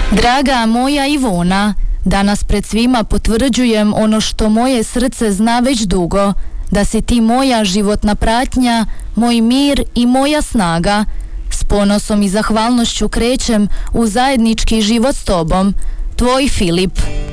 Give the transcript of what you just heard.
Draga moja Ivona, danas pred svima potvrđujem ono što moje srce zna već dugo, da si ti moja životna pratnja, moj mir i moja snaga. S ponosom i zahvalnošću krećem u zajednički život s tobom. Tvoj Filip.